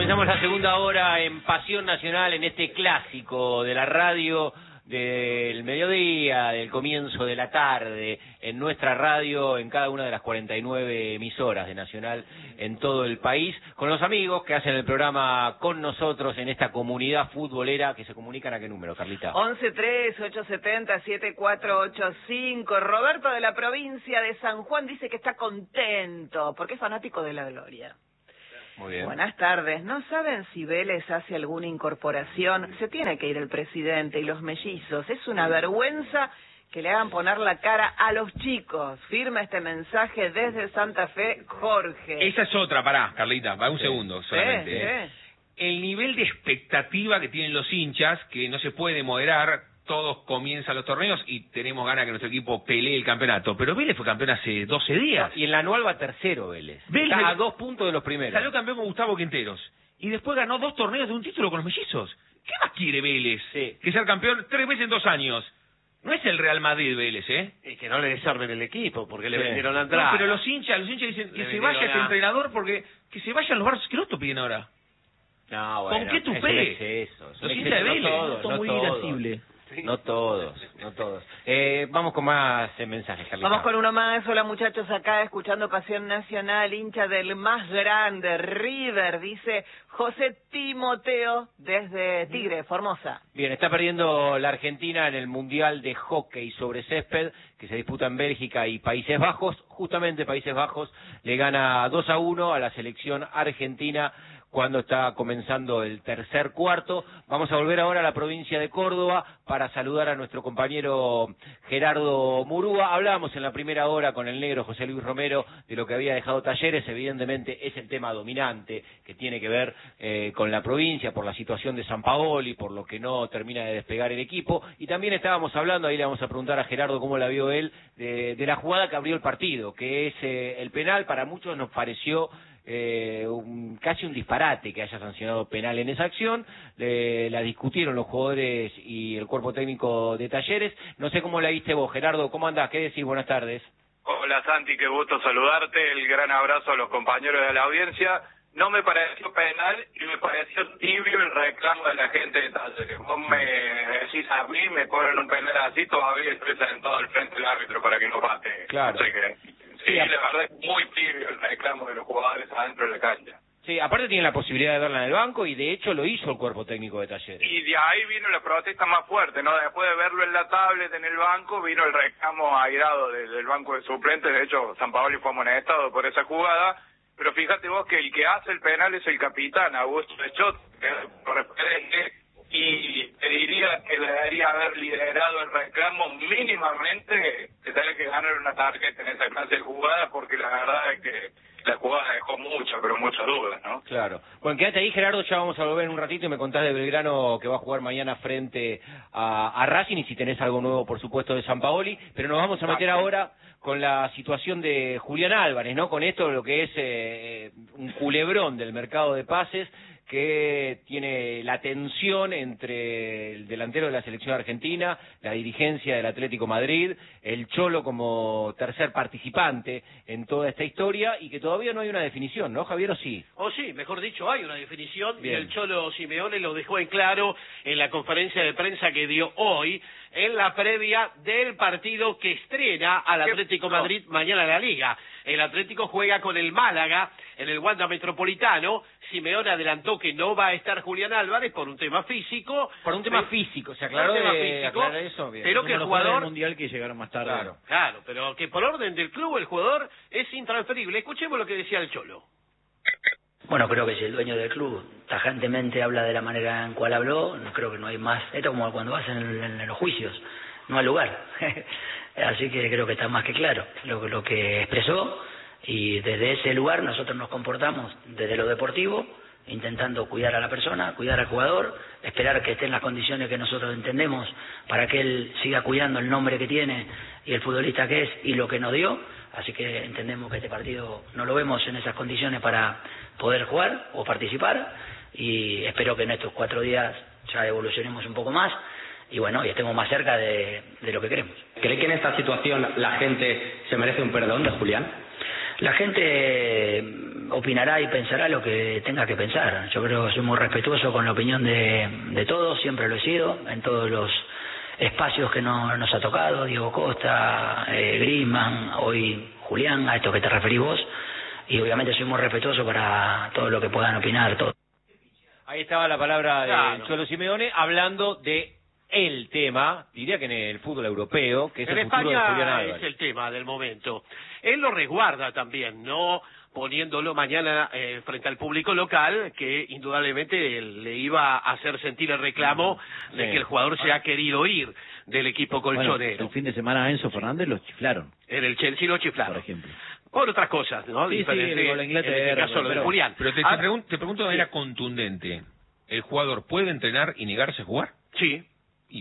Comenzamos la segunda hora en Pasión Nacional, en este clásico de la radio del mediodía, del comienzo de la tarde, en nuestra radio, en cada una de las 49 emisoras de Nacional en todo el país, con los amigos que hacen el programa con nosotros en esta comunidad futbolera. Que se comunican ¿a qué número, Carlita? 11-3-870-7485. Roberto de la provincia de San Juan dice que está contento porque es fanático de la Gloria. Muy bien. Buenas tardes. ¿No saben si Vélez hace alguna incorporación? Se tiene que ir el presidente y los mellizos. Es una vergüenza que le hagan poner la cara a los chicos. Firma este mensaje desde Santa Fe, Jorge. Esa es otra, pará, Carlita, va un segundo solamente. El nivel de expectativa que tienen los hinchas, que no se puede moderar. Todos comienzan los torneos y tenemos ganas que nuestro equipo pelee el campeonato. Pero Vélez fue campeón hace 12 días. Y en la anual va tercero Vélez. Está a 2 puntos de los primeros. Salió campeón con Gustavo Quinteros. Y después ganó 2 torneos de un título con los mellizos. ¿Qué más quiere Vélez? Sí. Que ser campeón 3 veces en 2 años. No es el Real Madrid Vélez, ¿eh? Y que no le desarmen el equipo, porque le Sí. vendieron la entrada. No, pero los hinchas dicen que se vaya este entrenador porque que se vayan los Barros Esqueloto piden ahora. No, bueno, ¿Con qué tupé? Es un exceso. Los hinchas de Vélez. No muy irascible. No todos. Vamos con más mensajes, Carlita. Vamos con uno más. Hola muchachos, acá escuchando Pasión Nacional, hincha del más grande, River, dice José Timoteo desde Tigre, Formosa. Bien, está perdiendo la Argentina en el Mundial de Hockey sobre césped, que se disputa en Bélgica y Países Bajos. Justamente Países Bajos le gana 2-1 a la selección argentina cuando está comenzando el tercer cuarto. Vamos a volver ahora a la provincia de Córdoba para saludar a nuestro compañero Gerardo Murúa. Hablábamos en la primera hora con el negro José Luis Romero de lo que había dejado Talleres. Evidentemente es el tema dominante que tiene que ver con la provincia, por la situación de Sampaoli, por lo que no termina de despegar el equipo. Y también estábamos hablando, ahí le vamos a preguntar a Gerardo cómo la vio él, de la jugada que abrió el partido, que es el penal. Para muchos nos pareció casi un disparate que haya sancionado penal en esa acción. La discutieron los jugadores y el cuerpo técnico de Talleres. No sé cómo la viste vos, Gerardo. ¿Cómo andás? ¿Qué decís? Buenas tardes. Hola Santi, qué gusto saludarte. El gran abrazo a los compañeros de la audiencia. No me pareció penal y me pareció tibio el reclamo de la gente de Talleres. Vos me decís a mí, me ponen un penal así, todavía estoy sentado al frente del árbitro para que no pate. Claro. No sé qué. Sí, la verdad es muy tibio el reclamo de los jugadores adentro de la cancha. Sí, aparte tiene la posibilidad de verla en el banco y de hecho lo hizo el cuerpo técnico de Talleres. Y de ahí vino la protesta más fuerte, ¿no? Después de verlo en la tablet, en el banco, vino el reclamo airado del banco de suplentes. De hecho, Sampaoli fue amonestado por esa jugada. Pero fíjate vos que el que hace el penal es el capitán, Augusto Echot, que es referente, y te diría que debería haber liderado el reclamo mínimamente, que tener que ganar una tarjeta en esa clase de jugada, porque la verdad es que la jugada dejó muchas dudas, ¿no? Claro. Bueno, quédate ahí, Gerardo, ya vamos a volver en un ratito y me contás de Belgrano que va a jugar mañana frente a Racing, y si tenés algo nuevo, por supuesto, de Sampaoli, pero nos vamos a meter ahora con la situación de Julián Álvarez, ¿no? Con esto, lo que es un culebrón del mercado de pases, que tiene la tensión entre el delantero de la selección argentina, la dirigencia del Atlético Madrid, el Cholo como tercer participante en toda esta historia, y que todavía no hay una definición, ¿no, Javier? ¿O sí? O sí, mejor dicho, hay una definición. Bien. Y el Cholo Simeone lo dejó en claro en la conferencia de prensa que dio hoy, en la previa del partido que estrena al Atlético Madrid mañana en la Liga. El Atlético juega con el Málaga en el Wanda Metropolitano. Simeone adelantó que no va a estar Julián Álvarez por un tema físico. Por un tema físico, se aclaró aclarar eso. Bien. Pero que el jugador mundial que llegaron más tarde. Claro, pero que por orden del club el jugador es intransferible. Escuchemos lo que decía el Cholo. Bueno, creo que si el dueño del club tajantemente habla de la manera en cual habló, creo que no hay más. Esto es como cuando vas en los juicios, no hay lugar. Así que creo que está más que claro lo que expresó, y desde ese lugar nosotros nos comportamos desde lo deportivo, intentando cuidar a la persona, cuidar al jugador, esperar que esté en las condiciones que nosotros entendemos para que él siga cuidando el nombre que tiene y el futbolista que es y lo que nos dio. Así que entendemos que este partido no lo vemos en esas condiciones para poder jugar o participar, y espero que en estos 4 días ya evolucionemos un poco más y bueno, y estemos más cerca de lo que queremos. ¿Cree que en esta situación la gente se merece un perdón de Julián? La gente opinará y pensará lo que tenga que pensar. Yo creo que soy muy respetuoso con la opinión de todos, siempre lo he sido, en todos los espacios que nos ha tocado, Diego Costa, Griezmann, hoy Julián, a esto que te referís vos, y obviamente soy muy respetuoso para todo lo que puedan opinar todos. Ahí estaba la palabra de Claro. Cholo Simeone hablando de el tema, diría que en el fútbol europeo, que es En el futuro de Julián España Álvarez. es el tema del momento. Él lo resguarda también, no poniéndolo mañana frente al público local, que indudablemente le iba a hacer sentir el reclamo de Sí. que el jugador se ha querido ir del equipo colchonero. Bueno, el fin de semana a Enzo Fernández lo chiflaron, En el Chelsea lo chiflaron. por ejemplo. Por otras cosas, ¿no? Sí, Diferente, sí, con la Inglaterra, en este caso lo de pero- Julián. Pero te Ahora- pregunto de manera contundente, ¿el jugador puede entrenar y negarse a jugar? Sí. Y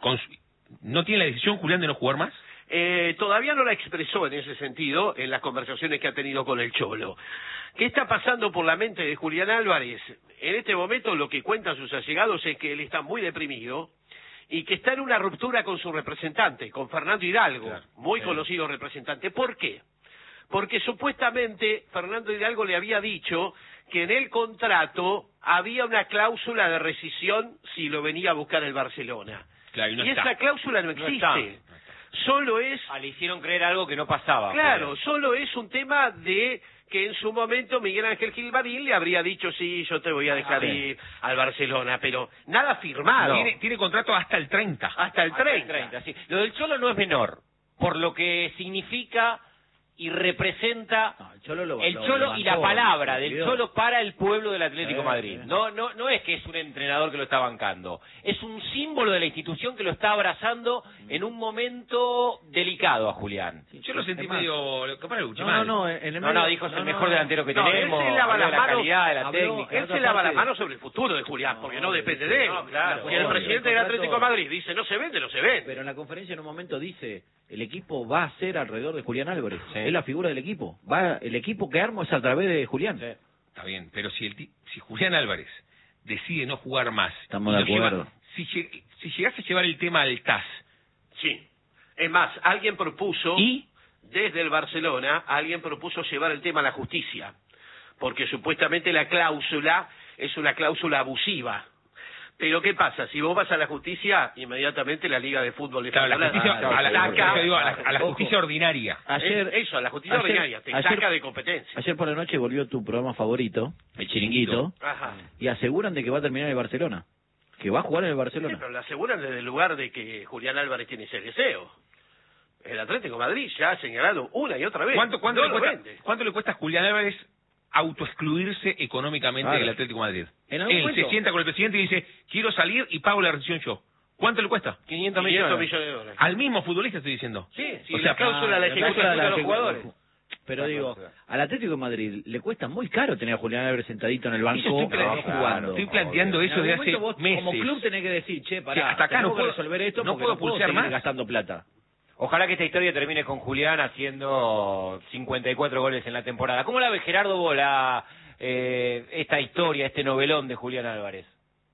¿no tiene la decisión Julián de no jugar más? Todavía no la expresó en ese sentido en las conversaciones que ha tenido con el Cholo. ¿Qué está pasando por la mente de Julián Álvarez? En este momento lo que cuentan sus allegados es que él está muy deprimido y que está en una ruptura con su representante, con Fernando Hidalgo, Claro. muy Sí. conocido representante. ¿Por qué? Porque supuestamente Fernando Hidalgo le había dicho que en el contrato había una cláusula de rescisión si lo venía a buscar el Barcelona. Claro, y no y está. esa cláusula no No existe. está. Solo es, Le hicieron creer algo que no pasaba. claro, solo es un tema de que en su momento Miguel Ángel Gilmarín le habría dicho, sí, yo te voy a dejar sí. ir al Barcelona, pero nada firmado. Tiene contrato hasta el 30. Hasta el Hasta 30. el 30, sí. Lo del Cholo no es menor, por lo que significa y representa No, el Cholo el Cholo y la bancó, palabra lo del pidió. Cholo para el pueblo del Atlético Sí, Madrid. sí. No es que es un entrenador que lo está bancando, es un símbolo de la institución que lo está abrazando en un momento delicado a Julián. Yo lo sentí Es más, medio... Capaz lo escuché No, mal. no, en el No, medio- dijo es el mejor delantero que No, él tenemos, se lava habla las de la manos, calidad, de la habló- técnica. Él otra se lava parte- las manos sobre el futuro de Julián, porque no depende de él. No, claro. Si el obvio. presidente del El Atlético de contrato- Madrid dice no se vende, no se vende. Pero en la conferencia en un momento dice, el equipo va a ser alrededor de Julián Álvarez. Sí. Es la figura del equipo. El equipo que armo es a través de Julián. Sí. Está bien, pero si Julián Álvarez decide no jugar más... Estamos y de lo lleva- acuerdo. si llegase a llevar el tema al TAS, Sí. Es más, alguien propuso... ¿y? Desde el Barcelona, alguien propuso llevar el tema a la justicia, porque supuestamente la cláusula es una cláusula abusiva. Pero ¿qué pasa? Si vos vas a la justicia, inmediatamente la Liga de Fútbol Claro, la Española justicia, te a la saca- justicia ordinaria. Eso, a la justicia ayer- ordinaria, te ayer- saca de competencia. Ayer por la noche volvió tu programa favorito, El Chiringuito, Ajá. y aseguran de que va a terminar en el Barcelona. Que va a jugar en el Sí, Barcelona. pero lo aseguran desde el lugar de que Julián Álvarez tiene ese deseo. El Atlético de Madrid ya ha señalado una y otra vez. ¿Cuánto No le lo cuesta, vende. ¿Cuánto le cuesta a Julián Álvarez autoexcluirse económicamente Claro. del Atlético de Madrid? En algún Él momento- se sienta con el presidente y dice, quiero salir y pago la rescisión yo. ¿Cuánto le cuesta? 500 500 millones. millones de dólares. Al mismo futbolista estoy diciendo. Sí, sí, O la sea, cláusula la ejecuta cláusula la los ejecuta- jugadores. Pero digo, al Atlético de Madrid le cuesta muy caro tener a Julián Álvarez sentadito en el banco Eso estoy no planteando. jugando. Estoy planteando eso En de algún hace momento vos, meses. como club tenés que decir, che, pará, hasta acá no tenemos que puedo- resolver esto no porque puedo no puedo pulsear seguir más. gastando plata. Ojalá que esta historia termine con Julián haciendo 54 goles en la temporada. ¿Cómo la ves, Gerardo, vos, esta historia, este novelón de Julián Álvarez?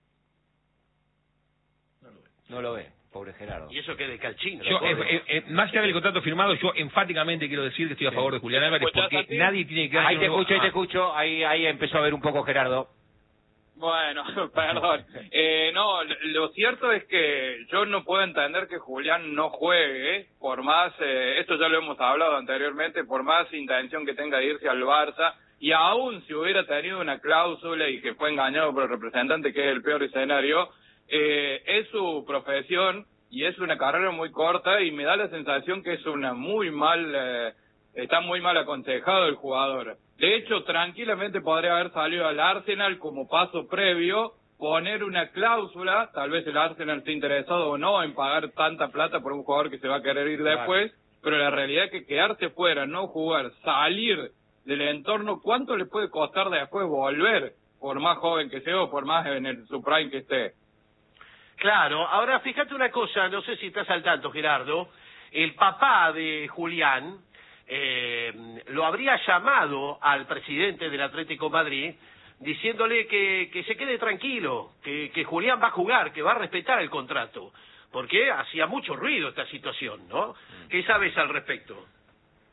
No lo ve, pobre Gerardo. Y eso que de Calchino. Yo, más allá del contrato firmado, yo enfáticamente quiero decir que estoy a favor de Julián Álvarez porque nadie tiene que... Ahí te escucho, ahí empezó a ver un poco Gerardo. Bueno, perdón. No, lo cierto es que yo no puedo entender que Julián no juegue, por más, esto ya lo hemos hablado anteriormente, por más intención que tenga de irse al Barça, y aún si hubiera tenido una cláusula y que fue engañado por el representante, que es el peor escenario, es su profesión y es una carrera muy corta y me da la sensación que es una muy mal, está muy mal aconsejado el jugador. De hecho, tranquilamente podría haber salido al Arsenal como paso previo, poner una cláusula, tal vez el Arsenal esté interesado o no en pagar tanta plata por un jugador que se va a querer ir después, pero la realidad es que quedarse fuera, no jugar, salir del entorno, ¿cuánto le puede costar después volver, por más joven que sea o por más en su prime que esté? Claro, ahora fíjate una cosa, no sé si estás al tanto, Gerardo, el papá de Julián lo habría llamado al presidente del Atlético Madrid diciéndole que se quede tranquilo, que Julián va a jugar, que va a respetar el contrato, porque hacía mucho ruido esta situación, ¿no? ¿Qué sabes al respecto?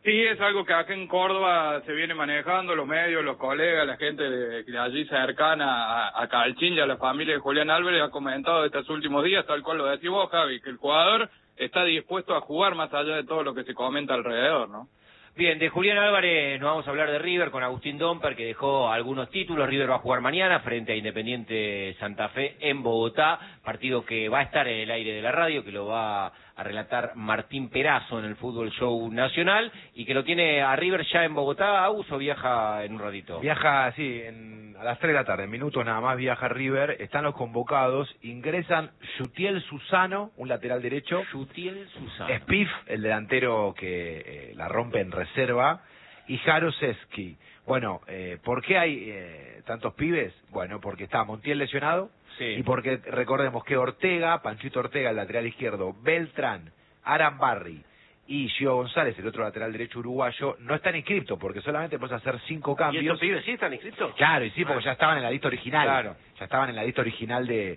Sí, es algo que acá en Córdoba se viene manejando, los medios, los colegas, la gente de allí cercana a Calchín y a la familia de Julián Álvarez ha comentado estos últimos días, tal cual lo decís vos, Javi, que el jugador está dispuesto a jugar más allá de todo lo que se comenta alrededor, ¿no? Bien, de Julián Álvarez nos vamos a hablar de River con Agustín Domper, que dejó algunos títulos. River va a jugar mañana frente a Independiente Santa Fe en Bogotá, partido que va a estar en el aire de la radio, que lo va a relatar Martín Perazo en el Fútbol Show Nacional, y que lo tiene a River ya en Bogotá. ¿Agus o viaja en un ratito? Viaja, sí, a las 3 de la tarde, en minutos nada más viaja River, están los convocados, ingresan Yutiel Susano, un lateral derecho, Yutiel Susano, Spiff, el delantero que la rompe en reserva, y Jaroseski. Bueno, ¿por qué hay tantos pibes? Bueno, porque está Montiel lesionado, sí, y porque recordemos que Ortega, Panchito Ortega, el lateral izquierdo, Beltrán, Arambarri y Gio González, el otro lateral derecho uruguayo, no están inscriptos porque solamente puedes hacer 5 cambios. ¿Y estos pibes sí están inscritos? Claro, y sí, porque ya estaban en la lista original. Claro. Ya estaban en la lista original de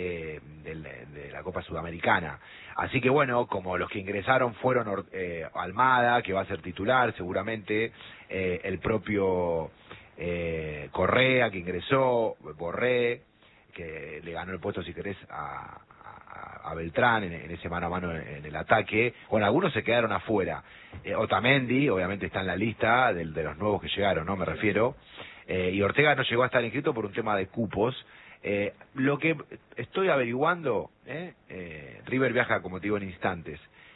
la Copa Sudamericana. Así que bueno, como los que ingresaron fueron Almada, que va a ser titular seguramente, el propio Correa, que ingresó, Borré, que le ganó el puesto, si querés, a Beltrán en ese mano a mano en el ataque. Bueno, algunos se quedaron afuera. Otamendi, obviamente, está en la lista de los nuevos que llegaron, ¿no? Me refiero. Y Ortega no llegó a estar inscrito por un tema de cupos. Lo que estoy averiguando, River viaja, como te digo, en instantes.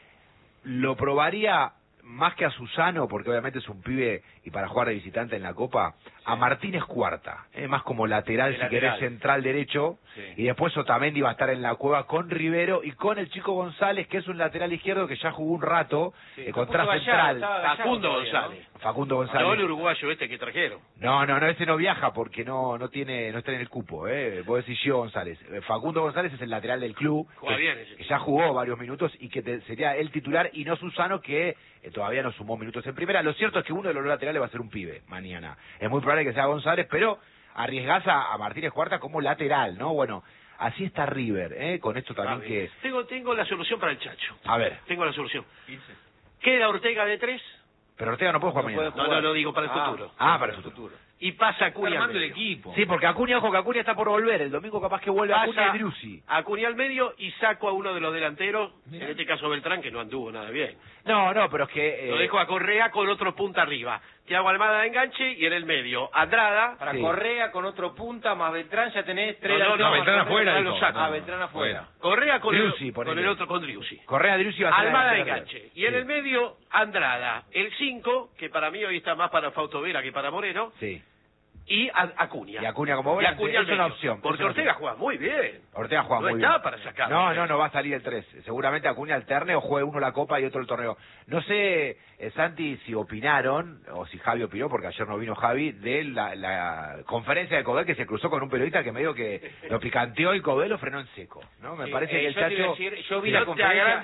Lo probaría más que a Susano, porque obviamente es un pibe y para jugar de visitante en la Copa, sí, a Martínez Cuarta, más como lateral, si querés, central derecho, sí, y después Otamendi va a estar en la cueva con Rivero y con el Chico González, que es un lateral izquierdo que ya jugó un rato, sí, contra Central. Facundo González. ¿no? Facundo González. No el uruguayo este que trajeron. No, ese no viaja porque no está en el cupo, vos decís Gio González. Facundo González es el lateral del club, que ya jugó varios minutos y que sería el titular, y no Susano, que todavía no sumó minutos en primera. Lo cierto es que uno de los laterales va a ser un pibe mañana. Es muy probable que sea González, pero arriesgás a Martínez Cuarta como lateral, ¿no? Bueno, así está River, con esto también que... Tengo la solución para el Chacho. A ver. Tengo la solución. Queda Ortega de 3. Pero Ortega no puede jugar mañana. No, digo para el futuro. Para el futuro. Y pasa Acuña armando el equipo. Sí, porque Acuña, ojo, que Acuña está por volver. El domingo capaz que vuelve Acuña y Driussi. Acuña al medio y saco a uno de los delanteros, en este caso Beltrán, que no anduvo nada bien. No, pero es que... Lo dejo a Correa con otro punta arriba. Thiago Almada de enganche y en el medio Andrada. Para Correa con otro punta más Beltrán ya tenés 3 No, Beltrán afuera. Beltrán afuera. Correa con Driussi, el otro, con Driussi. Correa, Driussi va a ser Almada de enganche. Y en el medio Andrada. El 5, que para mí hoy está más para Fausto Vera que para Moreno. Sí. Y Acuña. Y Acuña como volante, es una opción. Porque Ortega juega muy bien. Ortega juega muy bien. No está para sacarlo. No va a salir el 3. Seguramente Acuña alterne o juegue uno la Copa y otro el torneo. No sé, Santi, si opinaron, o si Javi opinó, porque ayer no vino Javi, de la conferencia de Codel, que se cruzó con un periodista que medio que lo picanteó y Codel lo frenó en seco, ¿no? Me parece que el Chacho... Yo vi la conferencia...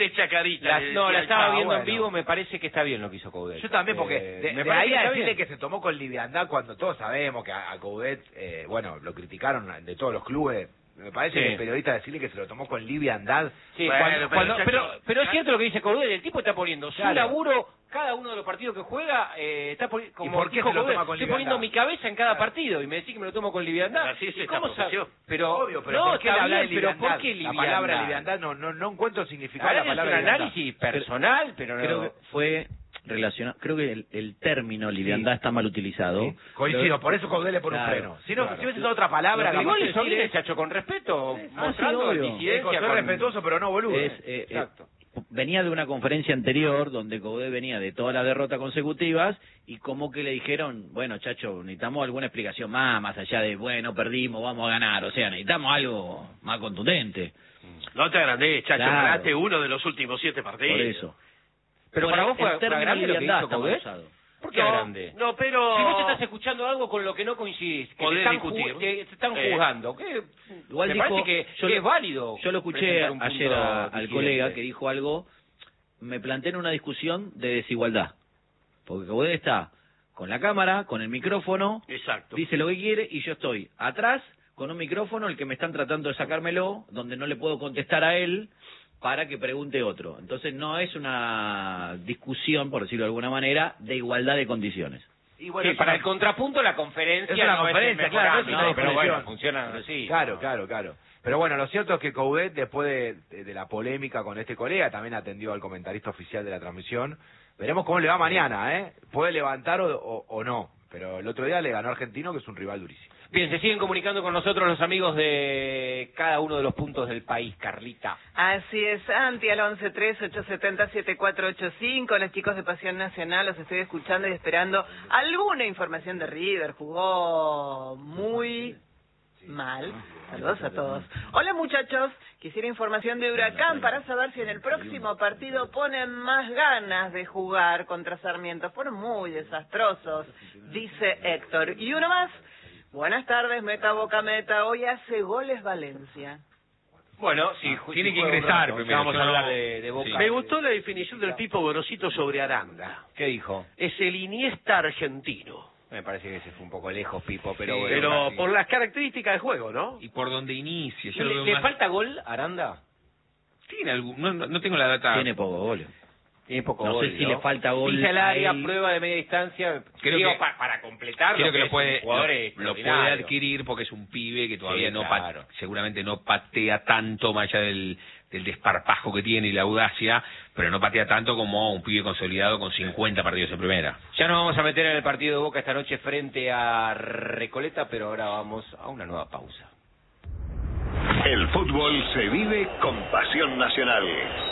la estaba viendo en vivo, me parece que está bien lo que hizo Codel. Yo también, porque de ahí a decirle que se tomó con liviandad cuando todos sabemos que a Coudet, lo criticaron de todos los clubes. Me parece que el periodista decirle que se lo tomó con liviandad. Sí, pero es cierto lo que dice Coudet, el tipo está poniendo su laburo, cada uno de los partidos que juega, está como... ¿Y por qué se lo toma con liviandad? Estoy poniendo mi cabeza en cada partido y me decís que me lo tomo con liviandad. Así es esta ¿Cómo profesión. Pero, obvio, pero no, ¿por qué hablar de liviandad? ¿Pero por qué liviandad? La palabra liviandad no encuentro significado la palabra liviandad. Es un análisis personal, pero no... Creo que fue... relacionado, creo que el término liviandad está mal utilizado. Sí. Coincido, por eso Codel le pone un freno. Si no, si hubiese otra palabra, igual eso viene, Chacho, con respeto, mostrando disidencia. Soy respetuoso, pero no boludo. Exacto. Venía de una conferencia anterior donde Coudet venía de todas las derrotas consecutivas y como que le dijeron, bueno, Chacho, necesitamos alguna explicación más allá de, bueno, perdimos, vamos a ganar, o sea, necesitamos algo más contundente. No te agrandés, Chacho, ganaste uno de los últimos 7 partidos. Por eso. Pero para vos fue grande lo que hizo Coudet. ¿Por qué grande? No, pero... Si vos estás escuchando algo con lo que no coincidís, que te están juzgando, igual me dijo, parece que es válido. Yo lo escuché ayer al colega que dijo algo, me planteé en una discusión de desigualdad, porque Coudet está con la cámara, con el micrófono, dice lo que quiere y yo estoy atrás con un micrófono, el que me están tratando de sacármelo, donde no le puedo contestar a él, para que pregunte otro. Entonces no es una discusión, por decirlo de alguna manera, de igualdad de condiciones. Y bueno, sí, para el contrapunto la conferencia es una no conferencia, es claro, no, pero bueno, funciona así. Claro. Pero bueno, lo cierto es que Coudet, después de la polémica con este colega, también atendió al comentarista oficial de la transmisión. Veremos cómo le va mañana, ¿eh? Puede levantar o no, pero el otro día le ganó a Argentino, que es un rival durísimo. Bien, se siguen comunicando con nosotros los amigos de cada uno de los puntos del país, Carlita. Así es, Santi, al 1138707485, los chicos de Pasión Nacional, los estoy escuchando y esperando alguna información de River. Jugó muy mal. Saludos a todos. Hola muchachos, quisiera información de Huracán para saber si en el próximo partido ponen más ganas de jugar contra Sarmiento. Fueron muy desastrosos, dice Héctor. Y uno más. Buenas tardes, Meta Boca Meta. Hoy hace goles Valencia. Bueno, sí, tiene que ingresar primero. Vamos a hablar de Boca. Sí. Me gustó la definición del Pipo Gorosito sobre Aranda. ¿Qué dijo? Es el Iniesta argentino. Me parece que ese fue un poco lejos, Pipo, pero Sí, bueno. pero Sí. por las características del juego, ¿no? Y por donde inicie. Yo ¿Le, lo veo le más... falta gol a Aranda? Tiene algún... no tengo la data. Tiene poco gol. Tiene poco No gol, sé si le falta gol Pisa el a área, él. prueba de media distancia. Creo Digo, que- para completarlo. Creo que lo es puede, un jugador lo puede extraordinario. adquirir porque es un pibe que todavía Sí, no claro. seguramente no patea tanto, más allá del desparpajo que tiene y la audacia, pero no patea tanto como un pibe consolidado con 50 partidos en primera. Ya nos vamos a meter en el partido de Boca esta noche frente a Recoleta, pero ahora vamos a una nueva pausa. El fútbol se vive con Pasión Nacional.